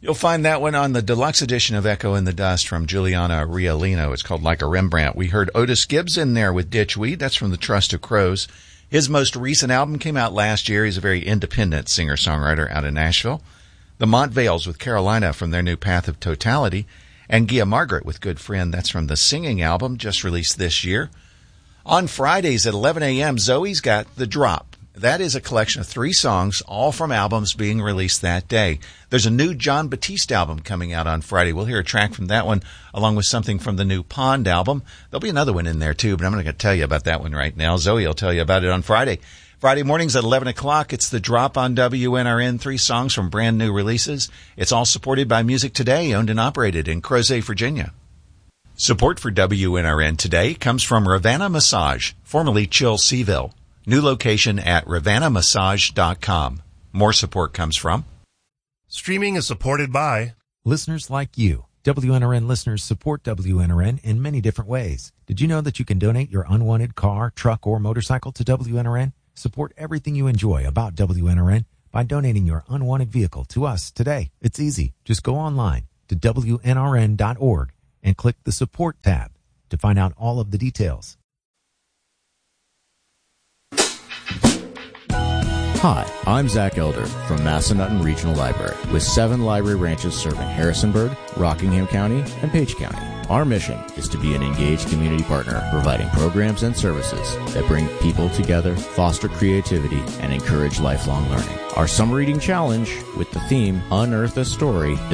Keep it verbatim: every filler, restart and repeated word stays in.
You'll find that one on the deluxe edition of Echo in the Dust from Juliana Rialino. It's called Like a Rembrandt. We heard Otis Gibbs in there with Ditchweed. That's from the Trust of Crows. His most recent album came out last year. He's a very independent singer-songwriter out of Nashville. The Montvales with Carolina from their new Path of Totality. And Gia Margaret with Good Friend. That's from the Singing album just released this year. On Fridays at eleven a.m., Zoe's got The Drop. That is a collection of three songs, all from albums being released that day. There's a new John Batiste album coming out on Friday. We'll hear a track from that one, along with something from the new Pond album. There'll be another one in there, too, but I'm not going to tell you about that one right now. Zoe will tell you about it on Friday. Friday mornings at eleven o'clock, it's The Drop on W N R N, three songs from brand new releases. It's all supported by Music Today, owned and operated in Crozet, Virginia. Support for W N R N today comes from Ravanna Massage, formerly Chill Seaville. New location at ravanna massage dot com. More support comes from... Streaming is supported by... listeners like you. W N R N listeners support W N R N in many different ways. Did you know that you can donate your unwanted car, truck, or motorcycle to W N R N? Support everything you enjoy about W N R N by donating your unwanted vehicle to us today. It's easy. Just go online to W N R N dot org and click the Support tab to find out all of the details. Hi, I'm Zach Elder from Massanutten Regional Library, with seven library branches serving Harrisonburg, Rockingham County, and Page County. Our mission is to be an engaged community partner, providing programs and services that bring people together, foster creativity, and encourage lifelong learning. Our summer reading challenge, with the theme Unearth a Story, is